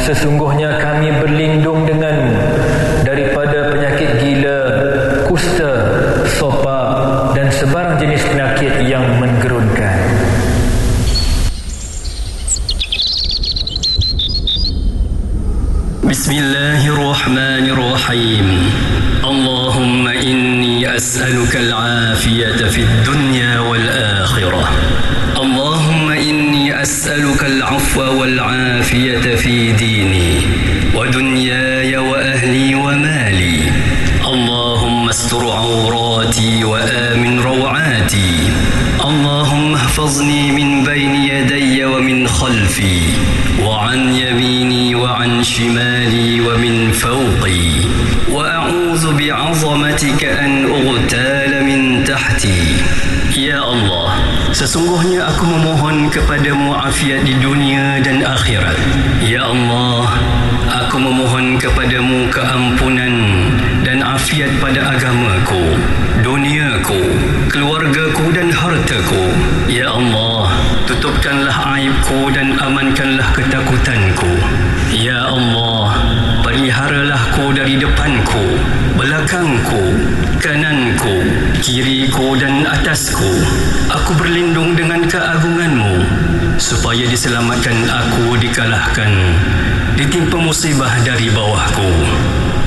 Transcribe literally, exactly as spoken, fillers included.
sesungguhnya kami berlindung denganmu daripada penyakit gila, kusta, sopak dan sebarang jenis penyakit yang menggerunkan. Bismillahirrahmanirrahim. Allahumma inni as'aluka al-afiyata fid dunya wal akhirah. Allahumma inni as'aluka al-'afwa wal 'afiyata fi dini wa dunyaya wa ahli wa mali. Allahumma astur 'awrati wa amin raw'ati. Allahumma ihfazni min bayni yadayya wa min khalfi wa 'an yamini wa 'an shimali wa min fawqi wa a'udzu bi'azamatika an ughtala min tahti. Ya Allah, sesungguhnya aku memohon kepadamu afiat di dunia dan akhirat. Ya Allah, aku memohon kepadamu keampunan dan afiat pada agamaku, duniaku, keluargaku dan hartaku. Ya Allah, tutupkanlah aibku dan amankanlah ketakutanku. Ya Allah, peliharalah ku dari depanku, belakangku, kananku, kiriku dan atasku. Aku berlindung dengan keagunganmu, supaya diselamatkan aku dikalahkan, ditimpa musibah dari bawahku.